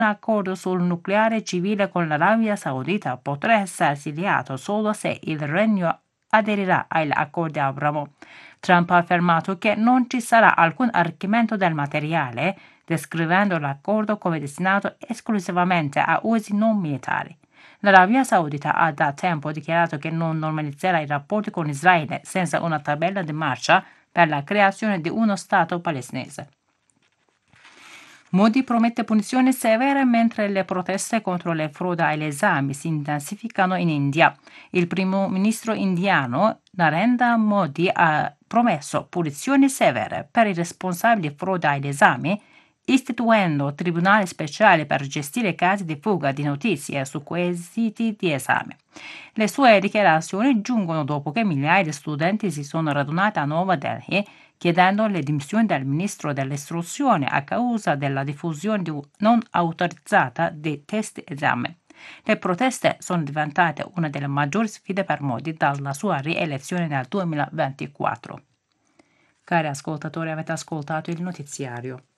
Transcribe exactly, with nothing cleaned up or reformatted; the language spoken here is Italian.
un accordo sul nucleare civile con l'Arabia Saudita potrà essere esiliato solo se il Regno aderirà agli accordi Abramo. Trump ha affermato che non ci sarà alcun arricchimento del materiale, descrivendo l'accordo come destinato esclusivamente a usi non militari. L'Arabia Saudita ha da tempo dichiarato che non normalizzerà i rapporti con Israele senza una tabella di marcia per la creazione di uno Stato palestinese. Modi promette punizioni severe mentre le proteste contro le frodi agli esami si intensificano in India. Il primo ministro indiano Narendra Modi ha promesso punizioni severe per i responsabili di frodi agli esami, istituendo tribunali speciali per gestire casi di fuga di notizie su quesiti di esame. Le sue dichiarazioni giungono dopo che migliaia di studenti si sono radunati a Nuova Delhi chiedendo le dimissioni del ministro dell'istruzione a causa della diffusione non autorizzata di test esame. Le proteste sono diventate una delle maggiori sfide per Modi dalla sua rielezione nel duemilaventiquattro. Cari ascoltatori, avete ascoltato il notiziario.